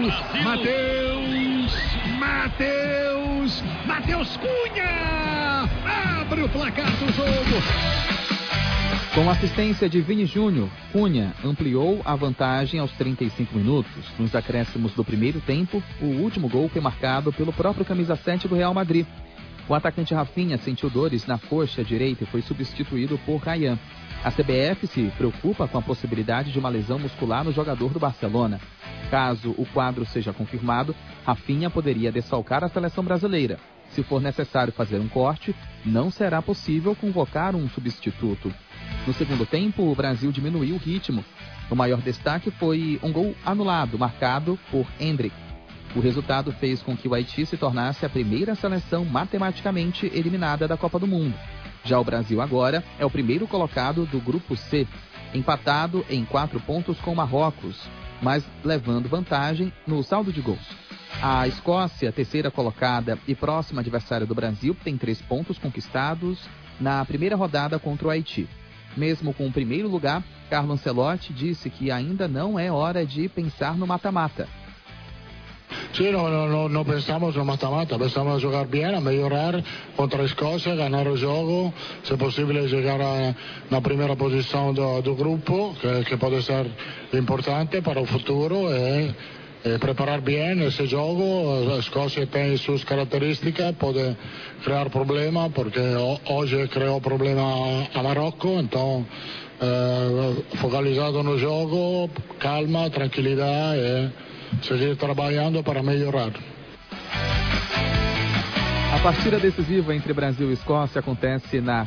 Matheus Cunha abre o placar do jogo. Com assistência de Vini Júnior, Cunha ampliou a vantagem aos 35 minutos. Nos acréscimos do primeiro tempo, o último gol foi marcado pelo próprio camisa 7 do Real Madrid. O atacante Rafinha sentiu dores na coxa direita e foi substituído por Ryan. A CBF se preocupa com a possibilidade de uma lesão muscular no jogador do Barcelona. Caso o quadro seja confirmado, Rafinha poderia desfalcar a seleção brasileira. Se for necessário fazer um corte, não será possível convocar um substituto. No segundo tempo, o Brasil diminuiu o ritmo. O maior destaque foi um gol anulado, marcado por Endrick. O resultado fez com que o Haiti se tornasse a primeira seleção matematicamente eliminada da Copa do Mundo. Já o Brasil agora é o primeiro colocado do Grupo C, empatado em 4 pontos com Marrocos, mas levando vantagem no saldo de gols. A Escócia, terceira colocada e próxima adversária do Brasil, tem 3 pontos conquistados na primeira rodada contra o Haiti. Mesmo com o primeiro lugar, Carlo Ancelotti disse que ainda não é hora de pensar no mata-mata. Sí, no pensamos no mata-mata, pensamos a jogar bien, a melhorar contra a Escócia, ganhar o jogo, se possível chegar na primeira posição do grupo, que pode ser importante para o futuro, e preparar bem esse jogo. A Escócia tem suas características, pode criar problema, porque hoje criou problema a Marrocos, então focalizado no jogo, calma, tranquilidade e seguir trabalhando para melhorar. A partida decisiva entre Brasil e Escócia acontece na